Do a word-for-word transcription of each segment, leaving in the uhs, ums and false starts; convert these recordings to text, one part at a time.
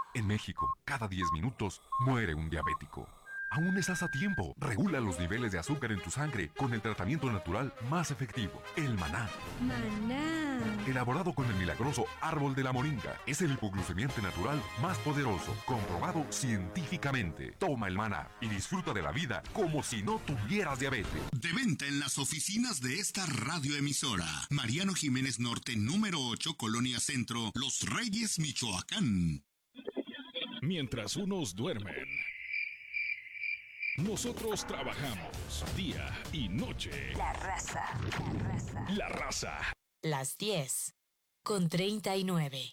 En México, cada diez minutos muere un diabético. Aún estás a tiempo. Regula los niveles de azúcar en tu sangre con el tratamiento natural más efectivo, el maná. Maná. Elaborado con el milagroso árbol de la moringa, es el hipoglucemiante natural más poderoso, comprobado científicamente. Toma el maná y disfruta de la vida como si no tuvieras diabetes. De venta en las oficinas de esta radioemisora. Mariano Jiménez Norte, número ocho, Colonia Centro, Los Reyes, Michoacán. Mientras unos duermen, nosotros trabajamos día y noche. La raza, la raza. La raza. Las diez con treinta y nueve.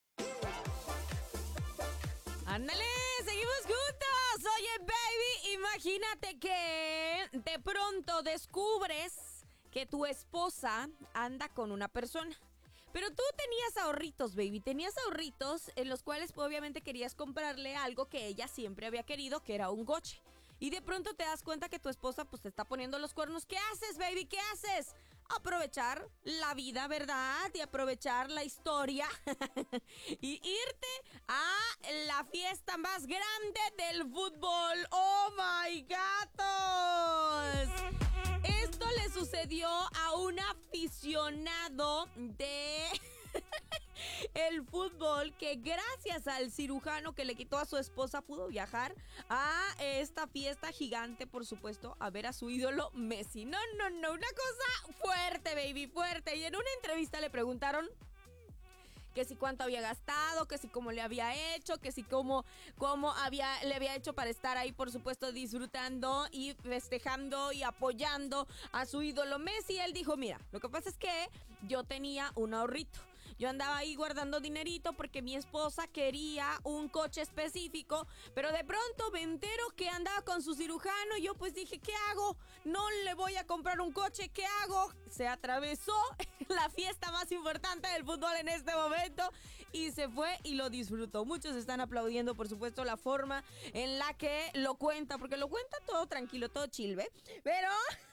¡Ándale! ¡Seguimos juntos! Oye, baby, imagínate que de pronto descubres que tu esposa anda con una persona. Pero tú tenías ahorritos, baby, tenías ahorritos en los cuales pues, obviamente querías comprarle algo que ella siempre había querido, que era un coche. Y de pronto te das cuenta que tu esposa pues te está poniendo los cuernos. ¿Qué haces, baby? ¿Qué haces? Aprovechar la vida, ¿verdad? Y aprovechar la historia. Y irte a la fiesta más grande del fútbol. ¡Oh, my gatos! Esto le sucedió a un aficionado de el fútbol que gracias al cirujano que le quitó a su esposa pudo viajar a esta fiesta gigante, por supuesto, a ver a su ídolo Messi. No, no, no, una cosa fuerte, baby, fuerte. Y en una entrevista le preguntaron que si cuánto había gastado, que si cómo le había hecho, que si cómo, cómo había, le había hecho para estar ahí, por supuesto, disfrutando y festejando y apoyando a su ídolo Messi. Él dijo, mira, lo que pasa es que yo tenía un ahorrito. Yo andaba ahí guardando dinerito porque mi esposa quería un coche específico, pero de pronto me entero que andaba con su cirujano y yo pues dije, ¿qué hago? No le voy a comprar un coche, ¿qué hago? Se atravesó la fiesta más importante del fútbol en este momento y se fue y lo disfrutó. Muchos están aplaudiendo, por supuesto, la forma en la que lo cuenta, porque lo cuenta todo tranquilo, todo chill, ¿ve? Pero